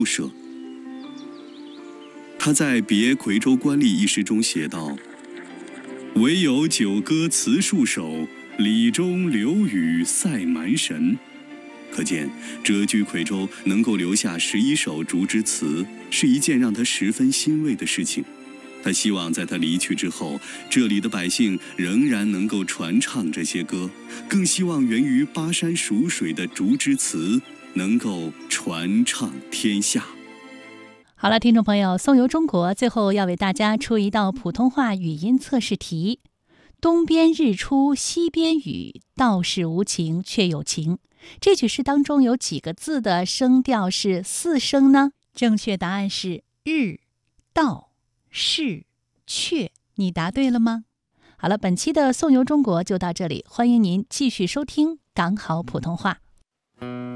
不舍。他在《别夔州官吏》一诗中写道：“唯有九歌辞树手，李中流雨塞蛮神。”可见谪居夔州能够留下11首竹枝词，是一件让他十分欣慰的事情。他希望在他离去之后，这里的百姓仍然能够传唱这些歌，更希望源于巴山蜀水的竹枝词能够传唱天下。 好了，听众朋友，颂游中国最后要为大家出一道普通话语音测试题。东边日出西边雨，道是无晴却有晴。这句诗当中有几个字的声调是4声呢？正确答案是日、道、是、阙。你答对了吗？好了，本期的颂游中国就到这里，欢迎您继续收听港好普通话。